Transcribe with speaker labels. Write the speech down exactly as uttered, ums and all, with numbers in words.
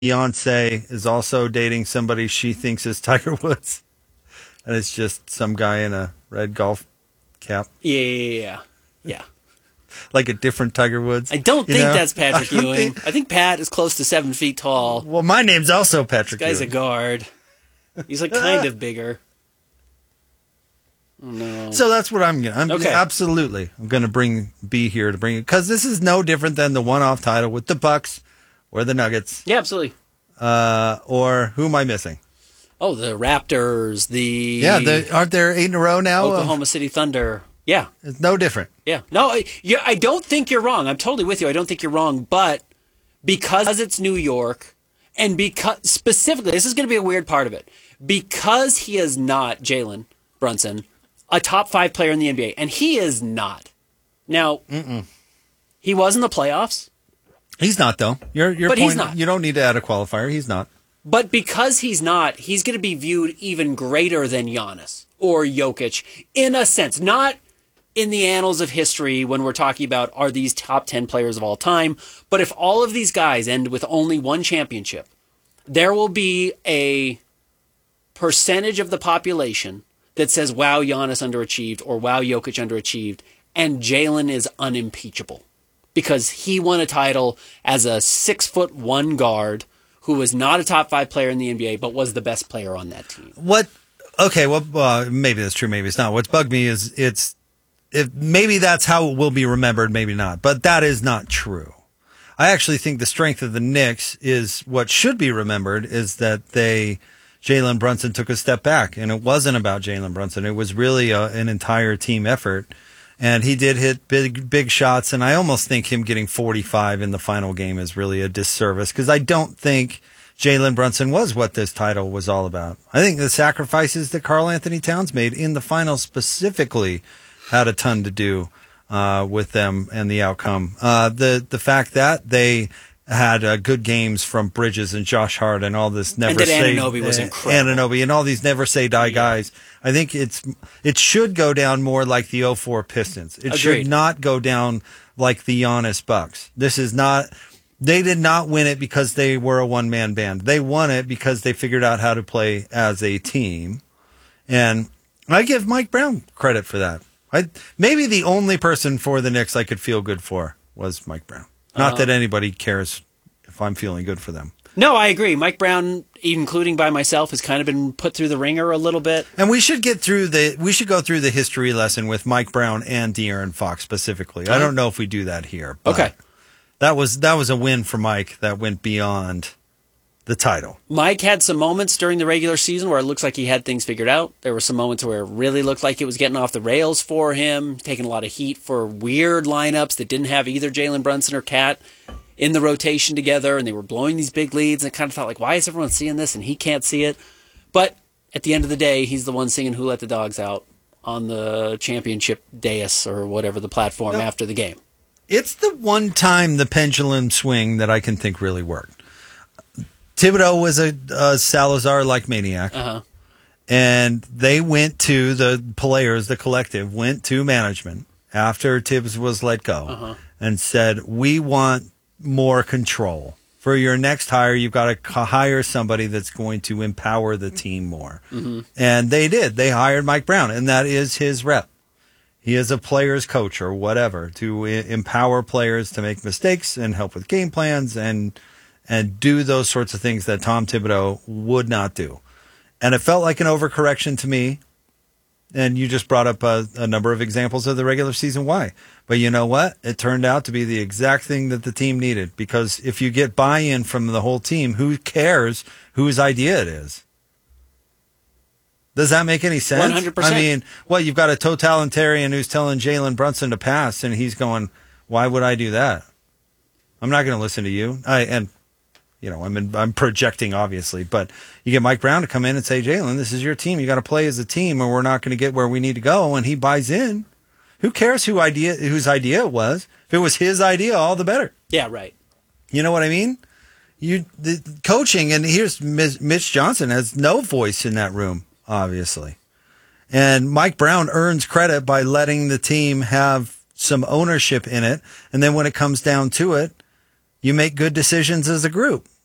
Speaker 1: Beyonce is also dating somebody she thinks is Tiger Woods, and it's just some guy in a red golf cap.
Speaker 2: Yeah, yeah, yeah. yeah.
Speaker 1: Like a different Tiger Woods.
Speaker 2: I don't think
Speaker 1: know?
Speaker 2: that's Patrick
Speaker 1: I
Speaker 2: Ewing.
Speaker 1: think...
Speaker 2: I think Pat is close to seven feet tall.
Speaker 1: Well, my name's also Patrick
Speaker 2: This guy's
Speaker 1: Ewing.
Speaker 2: a guard. He's like kind of bigger. Oh, no.
Speaker 1: So that's what I'm going to. I'm
Speaker 2: Okay.
Speaker 1: Absolutely. I'm going to bring be here to bring it because this is no different than the one-off title with the Bucks or the Nuggets.
Speaker 2: Yeah, absolutely.
Speaker 1: Uh, or who am I missing?
Speaker 2: Oh, the Raptors, the
Speaker 1: Yeah, the, aren't there eight in a row now?
Speaker 2: Oklahoma City Thunder. Yeah.
Speaker 1: It's no different.
Speaker 2: Yeah. No, I, yeah, I don't think you're wrong. I'm totally with you. I don't think you're wrong. But because it's New York, and because specifically, this is going to be a weird part of it, because he is not Jalen Brunson, a top five player in the N B A, and he is not. Now, Mm-mm. he was in the playoffs.
Speaker 1: He's not, though. Your your
Speaker 2: But
Speaker 1: point,
Speaker 2: he's not.
Speaker 1: You don't need to add a qualifier. He's not.
Speaker 2: But because he's not, he's going to be viewed even greater than Giannis or Jokic in a sense. Not in the annals of history when we're talking about are these top ten players of all time, but if all of these guys end with only one championship, there will be a percentage of the population that says, wow, Giannis underachieved or wow, Jokic underachieved, and Jalen is unimpeachable because he won a title as a six foot one guard who was not a top five player in the N B A, but was the best player on that team.
Speaker 1: What? Okay, well, uh, maybe that's true, maybe it's not. What's bugged me is it's if maybe that's how it will be remembered, maybe not. But that is not true. I actually think the strength of the Knicks is what should be remembered is that they Jalen Brunson took a step back, and it wasn't about Jalen Brunson. It was really a, an entire team effort. And he did hit big, big shots, and I almost think him getting forty-five in the final game is really a disservice because I don't think Jalen Brunson was what this title was all about. I think the sacrifices that Karl Anthony Towns made in the final specifically had a ton to do uh, with them and the outcome. Uh, the the fact that they had uh, good games from Bridges and Josh Hart and all this never
Speaker 2: and that
Speaker 1: say
Speaker 2: Anunoby was
Speaker 1: uh,
Speaker 2: incredible.
Speaker 1: Anunoby and all these never say die yeah. guys. I think it's it should go down more like the oh four Pistons. It
Speaker 2: Agreed.
Speaker 1: should not go down like the Giannis Bucks. This is not. They did not win it because they were a one man band. They won it because they figured out how to play as a team, and I give Mike Brown credit for that. I maybe the only person for the Knicks I could feel good for was Mike Brown. Not uh, that anybody cares if I'm feeling good for them.
Speaker 2: No, I agree. Mike Brown, including by myself, has kind of been put through the ringer a little bit.
Speaker 1: And we should get through the we should go through the history lesson with Mike Brown and De'Aaron Fox specifically. I don't know if we do that here. But
Speaker 2: okay.
Speaker 1: That was that was a win for Mike that went beyond the title.
Speaker 2: Mike had some moments during the regular season where it looks like he had things figured out. There were some moments where it really looked like it was getting off the rails for him, taking a lot of heat for weird lineups that didn't have either Jalen Brunson or Cat in the rotation together, and they were blowing these big leads, and it kind of felt like, why is everyone seeing this and he can't see it? But at the end of the day, he's the one singing Who Let the Dogs Out on the championship dais or whatever the platform no. after the game.
Speaker 1: It's the one time the pendulum swing that I can think really worked. Thibodeau was a, a Salazar-like maniac,
Speaker 2: uh-huh.
Speaker 1: and they went to, the players, the collective, went to management after Tibbs was let go
Speaker 2: uh-huh.
Speaker 1: and said, we want more control. For your next hire, you've got to hire somebody that's going to empower the team more.
Speaker 2: Mm-hmm.
Speaker 1: And they did. They hired Mike Brown, and that is his rep. He is a player's coach or whatever to empower players to make mistakes and help with game plans and and do those sorts of things that Tom Thibodeau would not do. And it felt like an overcorrection to me. And you just brought up a, a number of examples of the regular season why. But you know what? It turned out to be the exact thing that the team needed. Because if you get buy-in from the whole team, who cares whose idea it is? Does that make any sense?
Speaker 2: one hundred percent.
Speaker 1: I mean, what, you've got a totalitarian who's telling Jalen Brunson to pass, and he's going, why would I do that? I'm not going to listen to you. I and you know, I'm in, I'm projecting, obviously, but you get Mike Brown to come in and say, Jalen, this is your team. You got to play as a team, or we're not going to get where we need to go. And he buys in. Who cares who idea whose idea it was? If it was his idea, all the better.
Speaker 2: Yeah, right.
Speaker 1: You know what I mean? You the coaching, and here's Mitch Johnson has no voice in that room, obviously. And Mike Brown earns credit by letting the team have some ownership in it. And then when it comes down to it, you make good decisions as a group.